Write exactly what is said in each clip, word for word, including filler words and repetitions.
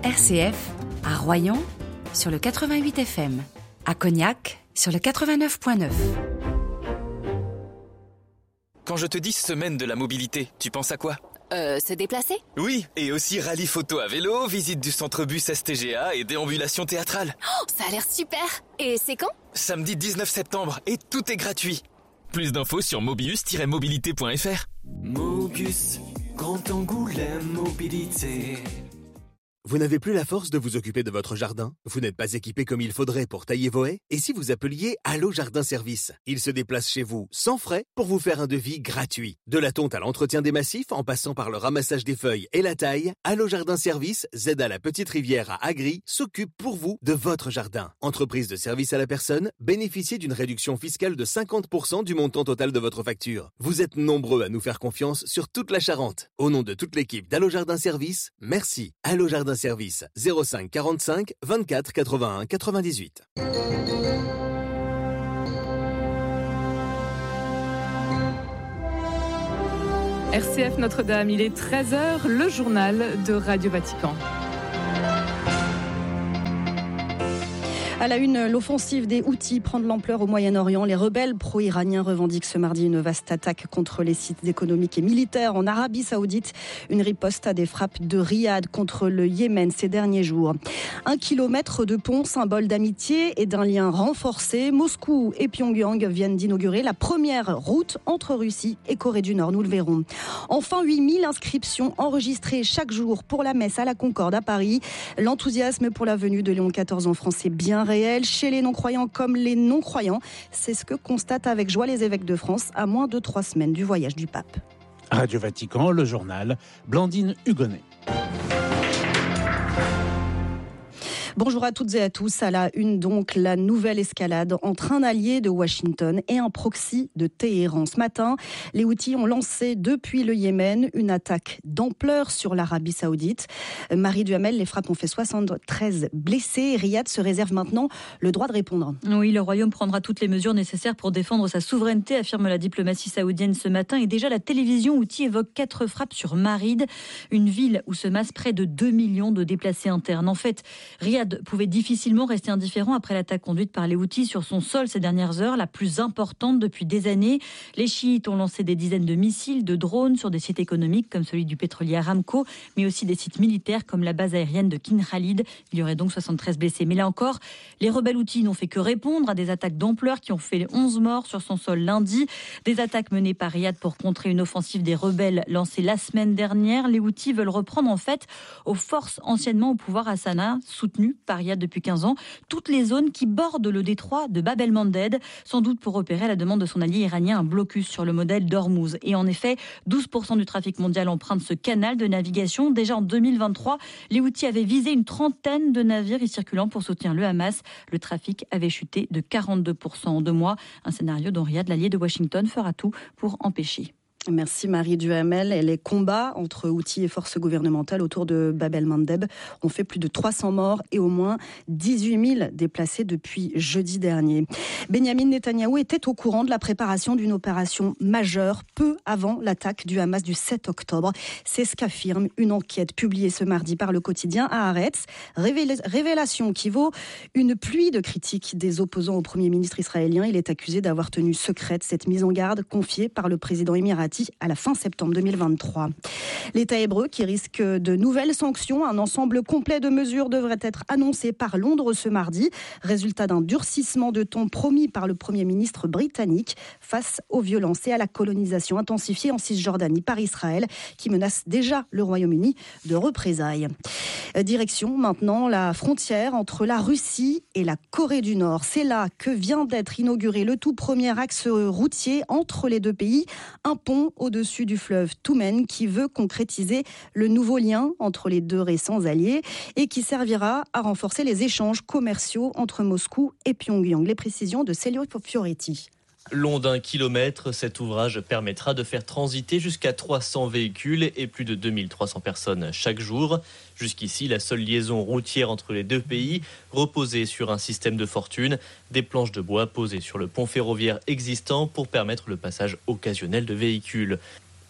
R C F, à Royan, sur le quatre-vingt-huit F M. À Cognac, sur le quatre-vingt-neuf virgule neuf. Quand je te dis semaine de la mobilité, tu penses à quoi ? Euh, se déplacer ? Oui, et aussi rallye photo à vélo, visite du centre-bus S T G A et déambulation théâtrale. Oh, ça a l'air super. Et c'est quand ? Samedi dix-neuf septembre, et tout est gratuit. Plus d'infos sur mobius tiret mobilité point f r. Mobius, Grand Angoulême Mobilité. Vous n'avez plus la force de vous occuper de votre jardin ? Vous n'êtes pas équipé comme il faudrait pour tailler vos haies ? Et si vous appeliez Allo Jardin Service ? Ils se déplacent chez vous sans frais pour vous faire un devis gratuit. De la tonte à l'entretien des massifs, en passant par le ramassage des feuilles et la taille, Allo Jardin Service, Z à la Petite Rivière à Agri, s'occupe pour vous de votre jardin. Entreprise de service à la personne, bénéficiez d'une réduction fiscale de cinquante pour cent du montant total de votre facture. Vous êtes nombreux à nous faire confiance sur toute la Charente. Au nom de toute l'équipe d'Allo Jardin Service, merci. Allo Jardin Service zéro cinq quarante-cinq vingt-quatre quatre-vingt-un quatre-vingt-dix-huit. R C F Notre-Dame, il est treize heures, le journal de Radio Vatican. À la une, l'offensive des Houthis prend de l'ampleur au Moyen-Orient. Les rebelles pro-iraniens revendiquent ce mardi une vaste attaque contre les sites économiques et militaires en Arabie Saoudite. Une riposte à des frappes de Riyad contre le Yémen ces derniers jours. Un kilomètre de pont, symbole d'amitié et d'un lien renforcé. Moscou et Pyongyang viennent d'inaugurer la première route entre Russie et Corée du Nord. Nous le verrons. Enfin, huit mille inscriptions enregistrées chaque jour pour la messe à la Concorde à Paris. L'enthousiasme pour la venue de Léon quatorze en France est bien réel chez les non-croyants comme les non-croyants. C'est ce que constatent avec joie les évêques de France à moins de trois semaines du voyage du pape. Radio Vatican, le journal, Blandine Hugonnet. Bonjour à toutes et à tous. À la une donc, la nouvelle escalade entre un allié de Washington et un proxy de Téhéran. Ce matin, les Houthis ont lancé depuis le Yémen une attaque d'ampleur sur l'Arabie Saoudite. Marie Duhamel, les frappes ont fait soixante-treize blessés. Riyad se réserve maintenant le droit de répondre. Oui, le royaume prendra toutes les mesures nécessaires pour défendre sa souveraineté, affirme la diplomatie saoudienne ce matin. Et déjà, la télévision Houthi évoque quatre frappes sur Marib, une ville où se massent près de deux millions de déplacés internes. En fait, Riyad pouvait difficilement rester indifférent après l'attaque conduite par les Houthis sur son sol ces dernières heures, la plus importante depuis des années. Les chiites ont lancé des dizaines de missiles, de drones sur des sites économiques comme celui du pétrolier Aramco, mais aussi des sites militaires comme la base aérienne de Kin Khalid. Il y aurait donc soixante-treize blessés. Mais là encore, les rebelles Houthis n'ont fait que répondre à des attaques d'ampleur qui ont fait onze morts sur son sol lundi. Des attaques menées par Riyad pour contrer une offensive des rebelles lancée la semaine dernière. Les Houthis veulent reprendre en fait aux forces anciennement au pouvoir à Sanaa, soutenues par Riyad depuis quinze ans, toutes les zones qui bordent le détroit de Bab el-Mandeb, sans doute pour opérer à la demande de son allié iranien un blocus sur le modèle d'Ormuz. Et en effet, douze pour cent du trafic mondial emprunte ce canal de navigation. Déjà en deux mille vingt-trois, les Houthis avaient visé une trentaine de navires y circulant pour soutenir le Hamas. Le trafic avait chuté de quarante-deux pour cent en deux mois, un scénario dont Riyad, l'allié de Washington, fera tout pour empêcher. Merci Marie Duhamel. Et les combats entre Houthis et forces gouvernementales autour de Bab el-Mandeb ont fait plus de trois cents morts et au moins dix-huit mille déplacés depuis jeudi dernier. Benyamin Netanyahou était au courant de la préparation d'une opération majeure peu avant l'attaque du Hamas du sept octobre. C'est ce qu'affirme une enquête publiée ce mardi par le quotidien Haaretz. Révélation qui vaut une pluie de critiques des opposants au Premier ministre israélien. Il est accusé d'avoir tenu secrète cette mise en garde confiée par le président émirati à la fin septembre deux mille vingt-trois. L'État hébreu qui risque de nouvelles sanctions. Un ensemble complet de mesures devrait être annoncé par Londres ce mardi. Résultat d'un durcissement de ton promis par le Premier ministre britannique face aux violences et à la colonisation intensifiée en Cisjordanie par Israël qui menace déjà le Royaume-Uni de représailles. Direction maintenant la frontière entre la Russie et la Corée du Nord. C'est là que vient d'être inauguré le tout premier axe routier entre les deux pays. Un pont au-dessus du fleuve Toumen qui veut concrétiser le nouveau lien entre les deux récents alliés et qui servira à renforcer les échanges commerciaux entre Moscou et Pyongyang. Les précisions de Celio Fioretti. Long d'un kilomètre, cet ouvrage permettra de faire transiter jusqu'à trois cents véhicules et plus de deux mille trois cents personnes chaque jour. Jusqu'ici, la seule liaison routière entre les deux pays reposait sur un système de fortune, des planches de bois posées sur le pont ferroviaire existant pour permettre le passage occasionnel de véhicules.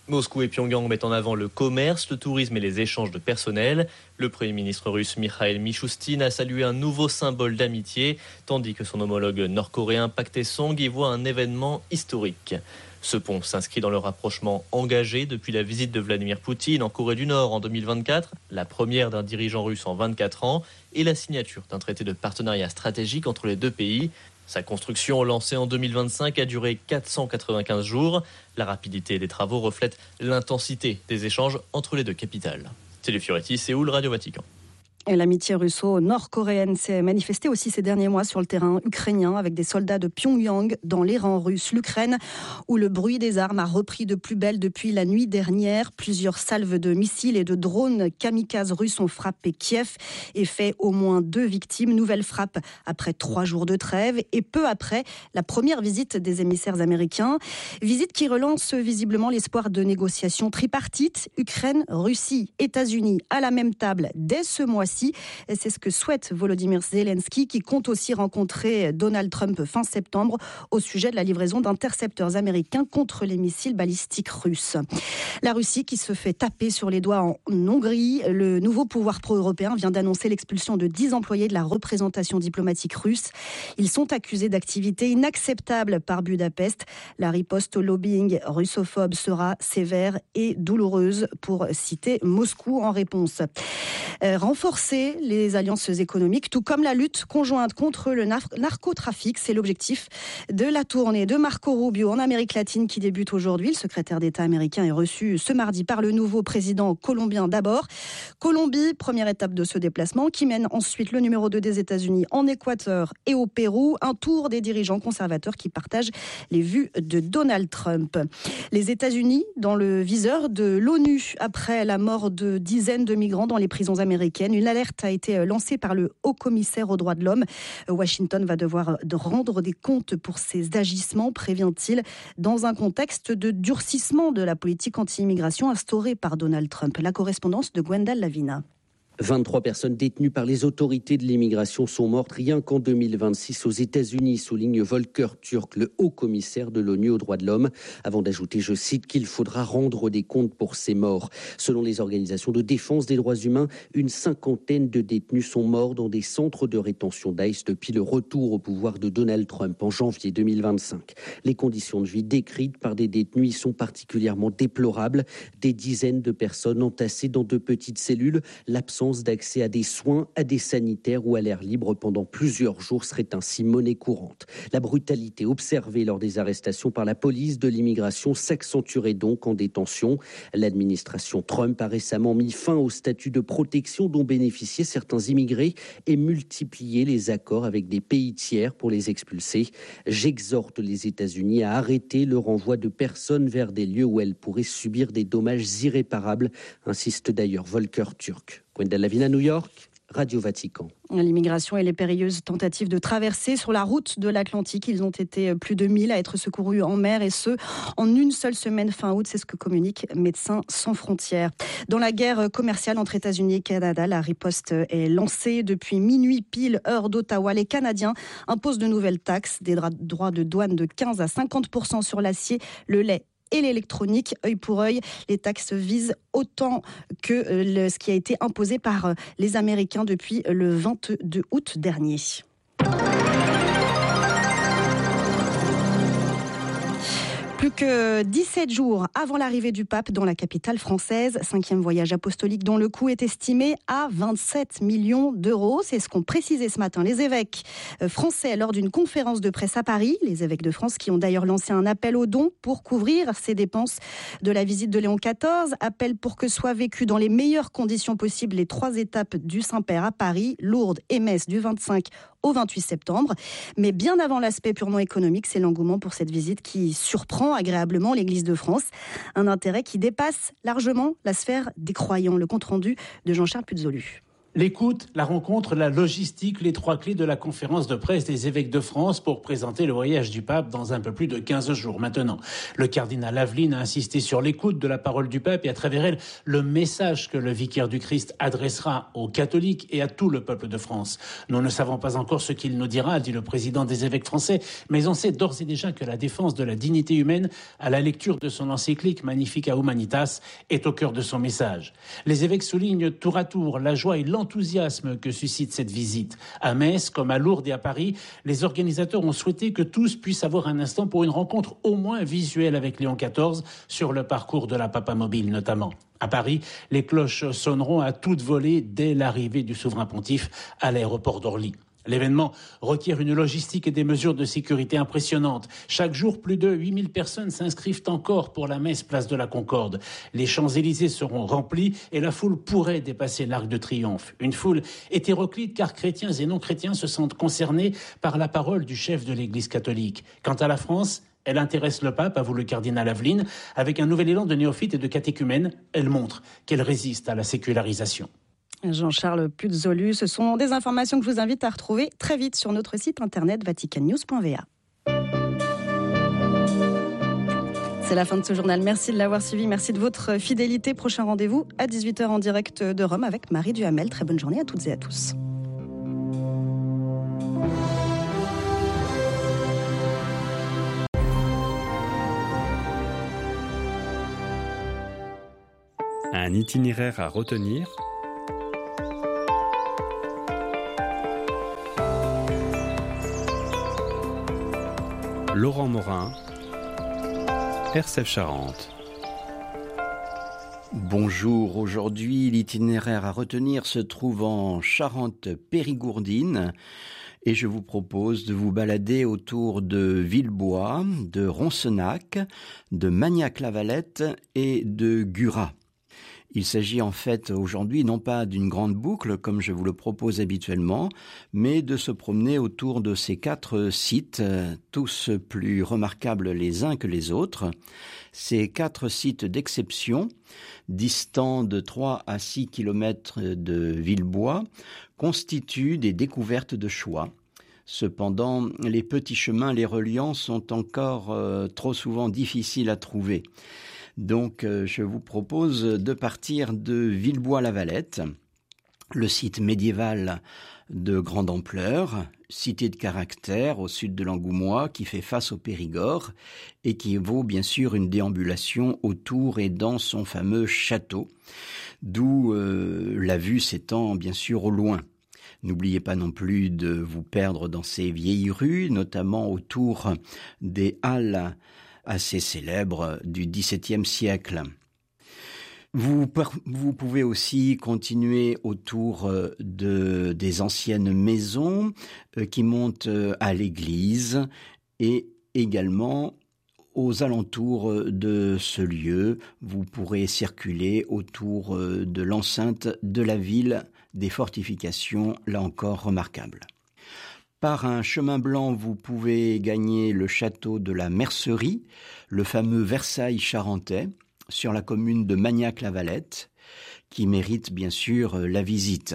Moscou et Pyongyang mettent en avant le commerce, le tourisme et les échanges de personnel. Le Premier ministre russe Mikhail Mishustin a salué un nouveau symbole d'amitié, tandis que son homologue nord-coréen Pak Tae-song y voit un événement historique. Ce pont s'inscrit dans le rapprochement engagé depuis la visite de Vladimir Poutine en Corée du Nord en deux mille vingt-quatre, la première d'un dirigeant russe en vingt-quatre ans, et la signature d'un traité de partenariat stratégique entre les deux pays. Sa construction, lancée en deux mille vingt-cinq, a duré quatre cent quatre-vingt-quinze jours. La rapidité des travaux reflète l'intensité des échanges entre les deux capitales. Thierry Fioretti, Séoul, Radio Vatican. Et l'amitié russo-nord-coréenne s'est manifestée aussi ces derniers mois sur le terrain ukrainien avec des soldats de Pyongyang dans les rangs russes. L'Ukraine, où le bruit des armes a repris de plus belle depuis la nuit dernière. Plusieurs salves de missiles et de drones kamikazes russes ont frappé Kiev et fait au moins deux victimes. Nouvelle frappe après trois jours de trêve et peu après la première visite des émissaires américains. Visite qui relance visiblement l'espoir de négociations tripartites. Ukraine, Russie, États-Unis à la même table dès ce mois-ci. C'est ce que souhaite Volodymyr Zelensky, qui compte aussi rencontrer Donald Trump fin septembre au sujet de la livraison d'intercepteurs américains contre les missiles balistiques russes. La Russie qui se fait taper sur les doigts en Hongrie. Le nouveau pouvoir pro-européen vient d'annoncer l'expulsion de dix employés de la représentation diplomatique russe. Ils sont accusés d'activités inacceptables par Budapest. La riposte au lobbying russophobe sera sévère et douloureuse, pour citer Moscou en réponse. Euh, renforcer les alliances économiques, tout comme la lutte conjointe contre le nar- narcotrafic. C'est l'objectif de la tournée de Marco Rubio en Amérique latine qui débute aujourd'hui. Le secrétaire d'État américain est reçu ce mardi par le nouveau président colombien d'abord. Colombie, première étape de ce déplacement, qui mène ensuite le numéro deux des États-Unis en Équateur et au Pérou. Un tour des dirigeants conservateurs qui partagent les vues de Donald Trump. Les États-Unis dans le viseur de l'ONU après la mort de dizaines de migrants dans les prisons américaines. Une alerte a été lancée par le haut-commissaire aux droits de l'homme. Washington va devoir rendre des comptes pour ses agissements, prévient-il, dans un contexte de durcissement de la politique anti-immigration instaurée par Donald Trump. La correspondance de Gwendal Lavina. vingt-trois personnes détenues par les autorités de l'immigration sont mortes rien qu'en deux mille vingt-six aux États-Unis, souligne Volker Turk, le haut-commissaire de l'ONU aux droits de l'homme, avant d'ajouter, je cite, qu'il faudra rendre des comptes pour ces morts. Selon les organisations de défense des droits humains, une cinquantaine de détenus sont morts dans des centres de rétention d'ICE depuis le retour au pouvoir de Donald Trump en janvier deux mille vingt-cinq. Les conditions de vie décrites par des détenus y sont particulièrement déplorables. Des dizaines de personnes entassées dans de petites cellules, l'absence d'accès à des soins, à des sanitaires ou à l'air libre pendant plusieurs jours serait ainsi monnaie courante. La brutalité observée lors des arrestations par la police de l'immigration s'accentuerait donc en détention. L'administration Trump a récemment mis fin au statut de protection dont bénéficiaient certains immigrés et multiplié les accords avec des pays tiers pour les expulser. J'exhorte les États-Unis à arrêter le renvoi de personnes vers des lieux où elles pourraient subir des dommages irréparables, insiste d'ailleurs Volker Turk. Gwendal Lavina, New York, Radio Vatican. L'immigration et les périlleuses tentatives de traverser sur la route de l'Atlantique. Ils ont été plus de mille à être secourus en mer, et ce, en une seule semaine fin août. C'est ce que communique Médecins sans frontières. Dans la guerre commerciale entre États-Unis et Canada, la riposte est lancée depuis minuit pile, heure d'Ottawa. Les Canadiens imposent de nouvelles taxes, des droits de douane de quinze à cinquante pour cent sur l'acier, le lait et l'électronique, œil pour œil. Les taxes visent autant que le, ce qui a été imposé par les Américains depuis le vingt-deux août dernier. Plus que dix-sept jours avant l'arrivée du pape dans la capitale française, cinquième voyage apostolique dont le coût est estimé à vingt-sept millions d'euros. C'est ce qu'ont précisé ce matin les évêques français lors d'une conférence de presse à Paris. Les évêques de France qui ont d'ailleurs lancé un appel aux dons pour couvrir ces dépenses de la visite de Léon quatorze. Appel pour que soient vécues dans les meilleures conditions possibles les trois étapes du Saint-Père à Paris, Lourdes et Metz du vingt-cinq au vingt-huit septembre. Mais bien avant l'aspect purement économique, c'est l'engouement pour cette visite qui surprend agréablement l'Église de France. Un intérêt qui dépasse largement la sphère des croyants. Le compte-rendu de Jean-Charles Puzolu. L'écoute, la rencontre, la logistique, les trois clés de la conférence de presse des évêques de France pour présenter le voyage du pape dans un peu plus de quinze jours maintenant. Le cardinal Aveline a insisté sur l'écoute de la parole du pape et à travers elle, le message que le vicaire du Christ adressera aux catholiques et à tout le peuple de France. Nous ne savons pas encore ce qu'il nous dira, dit le président des évêques français, mais on sait d'ores et déjà que la défense de la dignité humaine à la lecture de son encyclique Magnificat Humanitas est au cœur de son message. Les évêques soulignent tour à tour la joie et l'enthousiasme L'enthousiasme que suscite cette visite. À Metz, comme à Lourdes et à Paris, les organisateurs ont souhaité que tous puissent avoir un instant pour une rencontre au moins visuelle avec Léon quatorze sur le parcours de la Papamobile notamment. À Paris, les cloches sonneront à toute volée dès l'arrivée du souverain pontife à l'aéroport d'Orly. L'événement requiert une logistique et des mesures de sécurité impressionnantes. Chaque jour, plus de huit mille personnes s'inscrivent encore pour la messe place de la Concorde. Les Champs-Élysées seront remplis et la foule pourrait dépasser l'Arc de Triomphe. Une foule hétéroclite car chrétiens et non-chrétiens se sentent concernés par la parole du chef de l'Église catholique. Quant à la France, elle intéresse le pape, avoue le cardinal Aveline. Avec un nouvel élan de néophyte et de catéchumène, elle montre qu'elle résiste à la sécularisation. Jean-Charles Puzolu, ce sont des informations que je vous invite à retrouver très vite sur notre site internet vatican news point v a. C'est la fin de ce journal. Merci de l'avoir suivi. Merci de votre fidélité. Prochain rendez-vous à dix-huit heures en direct de Rome avec Marie Duhamel. Très bonne journée à toutes et à tous. Un itinéraire à retenir. Laurent Morin, R C F Charente. Bonjour, aujourd'hui l'itinéraire à retenir se trouve en Charente-Périgourdine et je vous propose de vous balader autour de Villebois, de Roncenac, de Magnac-la-Valette et de Guras. Il s'agit en fait aujourd'hui non pas d'une grande boucle comme je vous le propose habituellement, mais de se promener autour de ces quatre sites, tous plus remarquables les uns que les autres. Ces quatre sites d'exception, distants de trois à six kilomètres de Villebois, constituent des découvertes de choix. Cependant, les petits chemins les reliant sont encore euh, trop souvent difficiles à trouver. Donc, euh, je vous propose de partir de Villebois-la-Valette, le site médiéval de grande ampleur, cité de caractère au sud de l'Angoumois qui fait face au Périgord et qui vaut bien sûr une déambulation autour et dans son fameux château, d'où euh, la vue s'étend bien sûr au loin. N'oubliez pas non plus de vous perdre dans ces vieilles rues, notamment autour des halles assez célèbre du dix-septième siècle. Vous, vous pouvez aussi continuer autour de, des anciennes maisons qui montent à l'église et également aux alentours de ce lieu. Vous pourrez circuler autour de l'enceinte de la ville, des fortifications, là encore remarquables. Par un chemin blanc, vous pouvez gagner le château de la Mercerie, le fameux Versailles charentais, sur la commune de Magnac-la-Valette, qui mérite bien sûr la visite.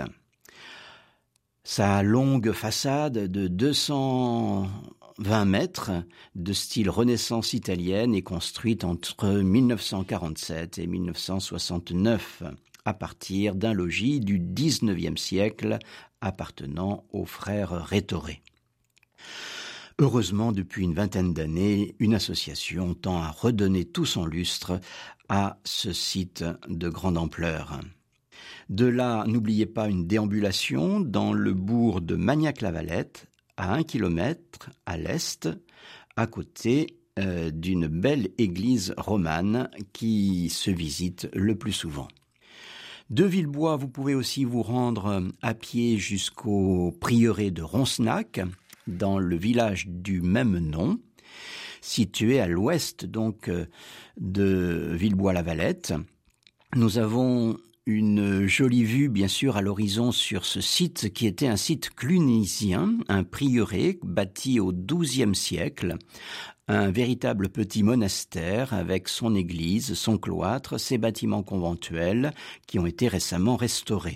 Sa longue façade de deux cent vingt mètres, de style Renaissance italienne, est construite entre mille neuf cent quarante-sept et mille neuf cent soixante-neuf, à partir d'un logis du dix-neuvième siècle appartenant aux frères Rétoré. Heureusement, depuis une vingtaine d'années, une association tend à redonner tout son lustre à ce site de grande ampleur. De là, n'oubliez pas une déambulation dans le bourg de Magnac-la-Valette, à un kilomètre à l'est, à côté euh, d'une belle église romane qui se visite le plus souvent. De Villebois, vous pouvez aussi vous rendre à pied jusqu'au prieuré de Roncenac, dans le village du même nom, situé à l'ouest donc de Villebois-la-Valette. Nous avons une jolie vue, bien sûr, à l'horizon sur ce site qui était un site clunisien, un prieuré bâti au douzième siècle, un véritable petit monastère avec son église, son cloître, ses bâtiments conventuels qui ont été récemment restaurés.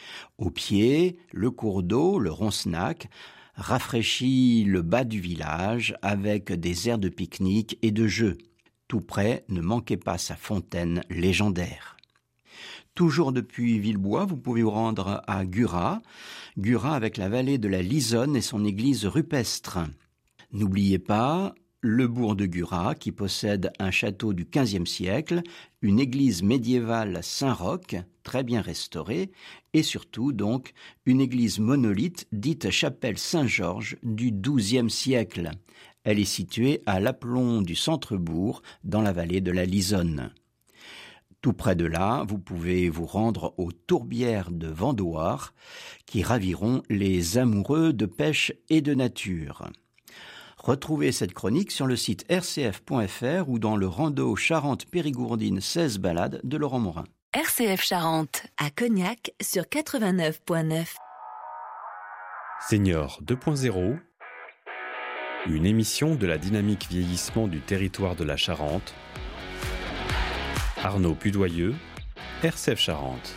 Au pied, le cours d'eau, le Roncenac, rafraîchit le bas du village avec des aires de pique-nique et de jeux. Tout près, ne manquez pas sa fontaine légendaire. Toujours depuis Villebois, vous pouvez vous rendre à Guras. Guras avec la vallée de la Lisonne et son église rupestre. N'oubliez pas le bourg de Guras qui possède un château du quinzième siècle, une église médiévale Saint-Roch, très bien restaurée, et surtout donc une église monolithe dite chapelle Saint-Georges du douzième siècle. Elle est située à l'aplomb du centre-bourg, dans la vallée de la Lisonne. Tout près de là, vous pouvez vous rendre aux tourbières de Vendoire, qui raviront les amoureux de pêche et de nature. Retrouvez cette chronique sur le site r c f point f r ou dans le rando Charente-Périgourdine seize balades de Laurent Morin. R C F Charente, à Cognac, sur quatre-vingt-neuf point neuf. Senior deux point zéro, une émission de la dynamique vieillissement du territoire de la Charente. Arnaud Pudoyeux, R C F Charente.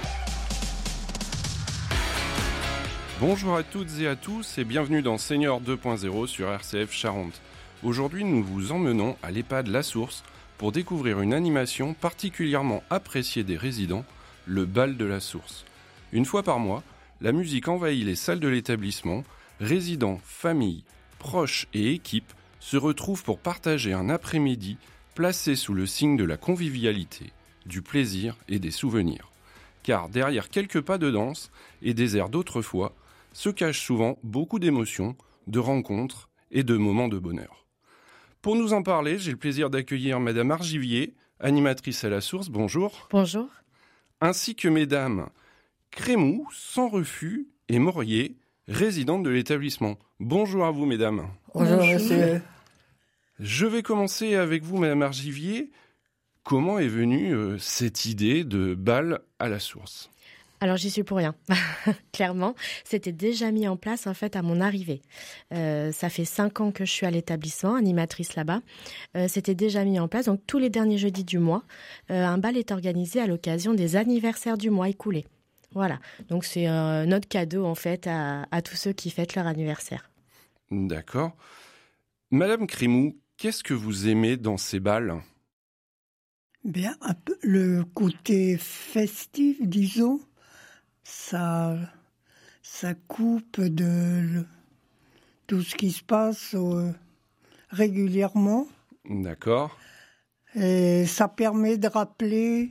Bonjour à toutes et à tous et bienvenue dans Senior deux point zéro sur R C F Charente. Aujourd'hui, nous vous emmenons à l'EHPAD La Source pour découvrir une animation particulièrement appréciée des résidents, le bal de la Source. Une fois par mois, la musique envahit les salles de l'établissement, résidents, familles, proches et équipes se retrouvent pour partager un après-midi placé sous le signe de la convivialité, du plaisir et des souvenirs. Car derrière quelques pas de danse et des airs d'autrefois, se cachent souvent beaucoup d'émotions, de rencontres et de moments de bonheur. Pour nous en parler, j'ai le plaisir d'accueillir Madame Argivier, animatrice à La Source, bonjour. Bonjour. Ainsi que Mesdames Crémou, Sans Refus et Morier, résidentes de l'établissement. Bonjour à vous, Mesdames. Bonjour, Bonjour. Monsieur. Je vais commencer avec vous, Madame Argivier. Comment est venue euh, cette idée de bal à La Source ? Alors, j'y suis pour rien, clairement. C'était déjà mis en place, en fait, à mon arrivée. Euh, ça fait cinq ans que je suis à l'établissement, animatrice là-bas. Euh, c'était déjà mis en place. Donc, tous les derniers jeudis du mois, euh, un bal est organisé à l'occasion des anniversaires du mois écoulé. Voilà. Donc, c'est euh, notre cadeau, en fait, à, à tous ceux qui fêtent leur anniversaire. D'accord. Madame Crémou, qu'est-ce que vous aimez dans ces bals ? Bien, un peu le côté festif, disons. Ça, ça coupe de le, tout ce qui se passe euh, régulièrement. D'accord. Et ça permet de rappeler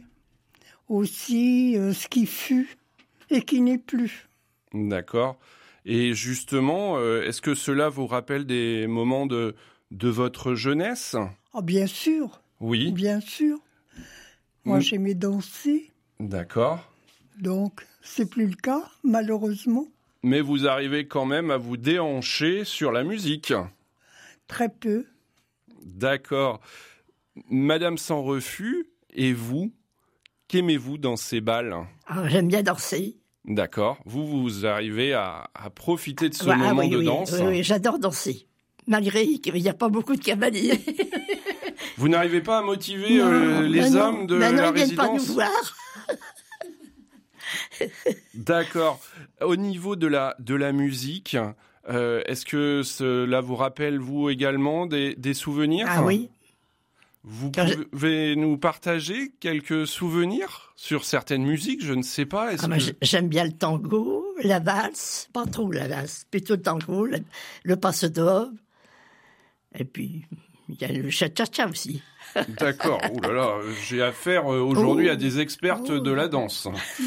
aussi euh, ce qui fut et qui n'est plus. D'accord. Et justement, euh, est-ce que cela vous rappelle des moments de, de votre jeunesse ? Ah, bien sûr. Oui. Bien sûr. Moi, mmh. j'aimais danser. D'accord. Donc, c'est plus le cas, malheureusement. Mais vous arrivez quand même à vous déhancher sur la musique. Très peu. D'accord. Madame Sans Refus, et vous, qu'aimez-vous dans ces bals ? Alors, j'aime bien danser. D'accord. Vous, vous arrivez à, à profiter de ce ah, moment oui, de oui, danse ? Oui, oui, j'adore danser. Malgré qu'il n'y a pas beaucoup de cavaliers. Vous n'arrivez pas à motiver non, euh, les non, hommes de non, la ils résidence ? Pas nous voir. D'accord. Au niveau de la, de la musique, euh, est-ce que cela vous rappelle, vous également, des, des souvenirs ? Ah oui. Vous pouvez je... nous partager quelques souvenirs sur certaines musiques ? Je ne sais pas. Est-ce ah, que... J'aime bien le tango, la valse, pas trop la valse, plutôt le tango, le, le passe-d'oeuvre. Et puis, il y a le cha-cha-cha aussi. D'accord. Ouh là là, j'ai affaire aujourd'hui oh. à des expertes oh. de la danse.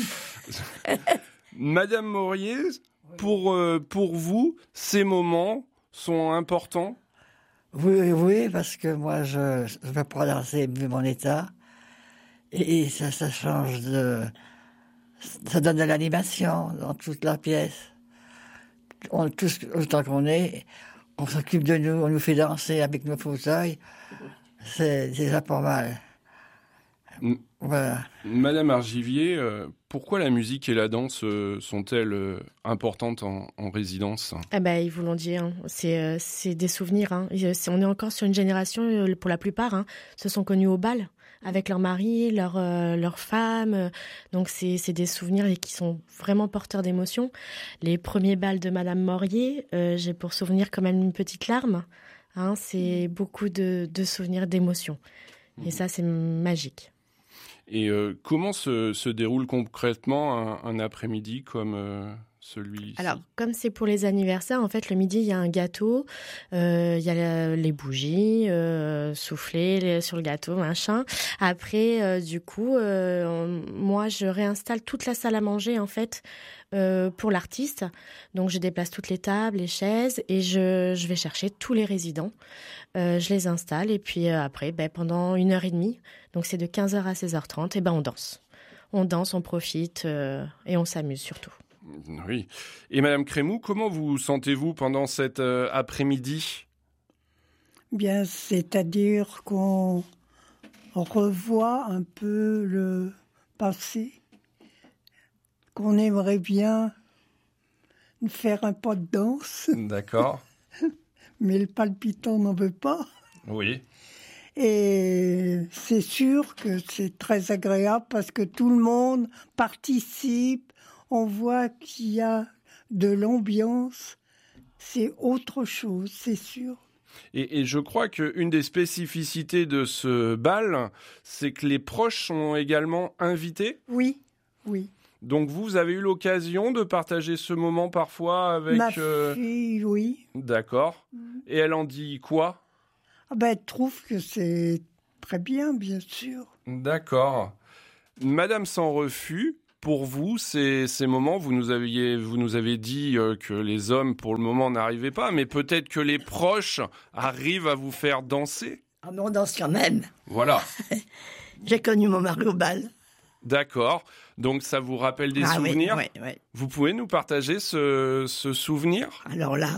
Madame Morier, pour, euh, pour vous, ces moments sont importants ? Oui, oui, parce que moi, je ne vais pas danser vu mon état. Et ça, ça change de... Ça donne de l'animation dans toute la pièce. On, tous, autant qu'on est, on s'occupe de nous, on nous fait danser avec nos fauteuils. C'est déjà pas mal. Voilà. Madame Argivier, euh, pourquoi la musique et la danse euh, sont-elles euh, importantes en, en résidence ? Eh ben, ils vous l'ont dit, hein. c'est, euh, c'est des souvenirs. Hein. C'est, on est encore sur une génération, euh, pour la plupart, hein, se sont connus au bal. avec leur mari, leur, euh, leur femme. Donc, c'est, c'est des souvenirs qui sont vraiment porteurs d'émotions. Les premiers bals de Madame Morier, euh, j'ai pour souvenir quand même une petite larme. Hein, c'est beaucoup de, de souvenirs d'émotions. Et ça, c'est magique. Et euh, comment se, se déroule concrètement un, un après-midi comme euh, celui-ci ? Alors, comme c'est pour les anniversaires, en fait, le midi, il y a un gâteau, euh, il y a la, les bougies, euh, soufflées les, sur le gâteau, machin. Après, euh, du coup, euh, on, moi, je réinstalle toute la salle à manger, en fait, euh, pour l'artiste. Donc, je déplace toutes les tables, les chaises, et je, je vais chercher tous les résidents. Euh, je les installe, et puis euh, après, ben, pendant une heure et demie, donc c'est de quinze heures à seize heures trente, et ben on danse. On danse, on profite, euh, et on s'amuse surtout. Oui. Et Madame Crémou, comment vous sentez-vous pendant cet euh, après-midi ? Bien, c'est-à-dire qu'on revoit un peu le passé, qu'on aimerait bien faire un pas de danse. D'accord. Mais le palpitant n'en veut pas. Oui. Et c'est sûr que c'est très agréable parce que tout le monde participe. On voit qu'il y a de l'ambiance. C'est autre chose, c'est sûr. Et, et je crois qu'une des spécificités de ce bal, c'est que les proches sont également invités. Oui, oui. Donc vous avez eu l'occasion de partager ce moment parfois avec... Ma euh... fille, oui. D'accord. Et elle en dit quoi ? Ah ben, elle trouve que c'est très bien, bien sûr. D'accord. Madame Sans Refus, pour vous, ces, ces moments, vous nous, aviez, vous nous avez dit euh, que les hommes, pour le moment, n'arrivaient pas, mais peut-être que les proches arrivent à vous faire danser ? Ah, mais on danse quand même. Voilà. J'ai connu mon mari au bal. D'accord. Donc, ça vous rappelle des ah, souvenirs ? Oui, oui, oui. Vous pouvez nous partager ce, ce souvenir ? Alors là...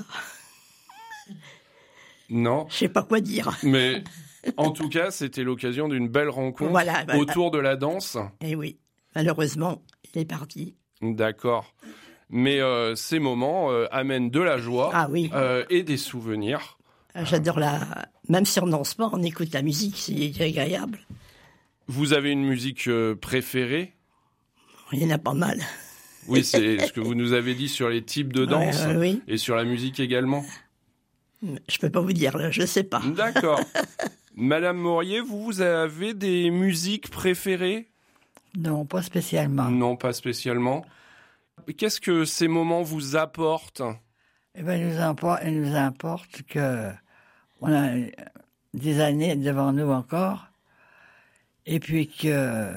Non. Je sais pas quoi dire. Mais en tout cas, c'était l'occasion d'une belle rencontre voilà, voilà. autour de la danse. Eh oui. Malheureusement, il est parti. D'accord. Mais euh, ces moments euh, amènent de la joie ah, oui. euh, et des souvenirs. J'adore la... Même si on danse pas, on écoute la musique, c'est agréable. Vous avez une musique euh, préférée ? Il y en a pas mal. Oui, c'est ce que vous nous avez dit sur les types de danse ouais, ouais, oui. Et sur la musique également. Je peux pas vous dire, là, je sais pas. D'accord. Madame Morier, vous avez des musiques préférées ? Non, pas spécialement. Non, pas spécialement. Qu'est-ce que ces moments vous apportent ? Eh bien, il nous importe, il nous importe que on a des années devant nous encore, et puis que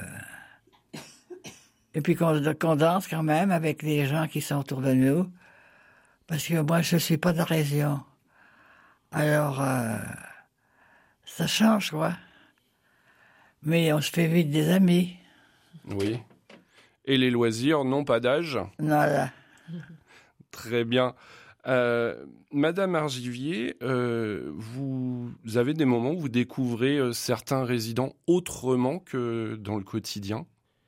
et puis qu'on, qu'on danse quand même avec les gens qui sont autour de nous, parce que moi, je suis pas de la région. Alors, euh, ça change, quoi. Mais on se fait vite des amis. Oui. Et les loisirs n'ont pas d'âge ? Voilà. Très bien. Euh, Madame Argivier, euh, vous avez des moments où vous découvrez euh, certains résidents autrement que dans le quotidien ?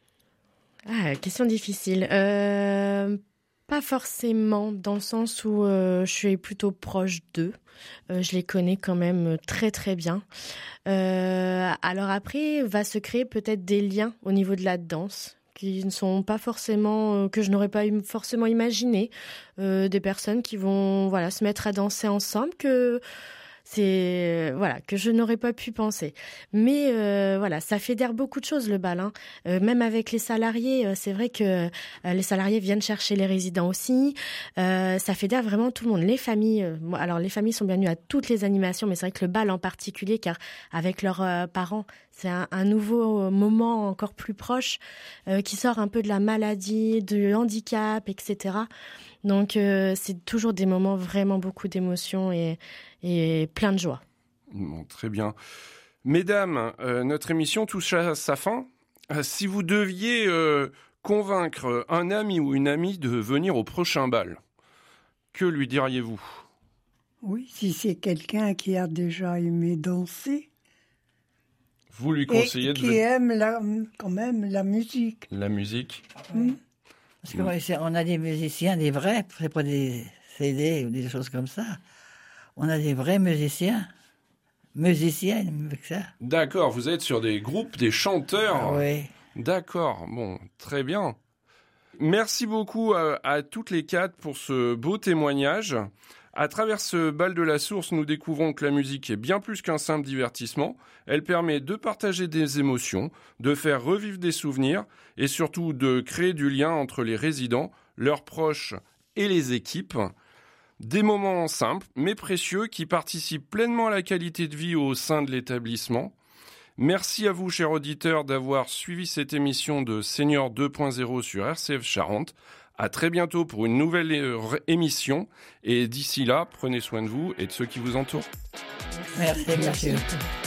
Ah, question difficile. Euh... Pas forcément, dans le sens où euh, je suis plutôt proche d'eux. Euh, je les connais quand même très très bien. Euh, alors après, va se créer peut-être des liens au niveau de la danse qui ne sont pas forcément, euh, que je n'aurais pas forcément imaginé. Euh, des personnes qui vont voilà, se mettre à danser ensemble, que... C'est voilà que je n'aurais pas pu penser, mais euh, voilà, ça fédère beaucoup de choses le bal. Hein. Euh, même avec les salariés, euh, c'est vrai que euh, les salariés viennent chercher les résidents aussi. Euh, ça fédère vraiment tout le monde. Les familles, euh, alors les familles sont bienvenues à toutes les animations, mais c'est vrai que le bal en particulier, car avec leurs euh, parents, c'est un, un nouveau moment encore plus proche euh, qui sort un peu de la maladie, du handicap, et cetera. Donc, euh, c'est toujours des moments vraiment beaucoup d'émotions et, et plein de joie. Bon, très bien. Mesdames, euh, notre émission touche à sa fin. Euh, si vous deviez euh, convaincre un ami ou une amie de venir au prochain bal, que lui diriez-vous ? Oui, si c'est quelqu'un qui a déjà aimé danser. Vous lui conseillez et de qui venir... aime la, quand même la musique. La musique. Mmh. Parce qu'on a des musiciens, des vrais, c'est pas des C D ou des choses comme ça. On a des vrais musiciens. musicienne, ça. D'accord, vous êtes sur des groupes, des chanteurs. Ah, oui. D'accord, bon, très bien. Merci beaucoup à, à toutes les quatre pour ce beau témoignage. À travers ce bal de la source, nous découvrons que la musique est bien plus qu'un simple divertissement. Elle permet de partager des émotions, de faire revivre des souvenirs et surtout de créer du lien entre les résidents, leurs proches et les équipes. Des moments simples mais précieux qui participent pleinement à la qualité de vie au sein de l'établissement. Merci à vous, chers auditeurs, d'avoir suivi cette émission de Senior deux point zéro sur R C F Charente. À très bientôt pour une nouvelle émission. Et d'ici là, prenez soin de vous et de ceux qui vous entourent. Merci, merci.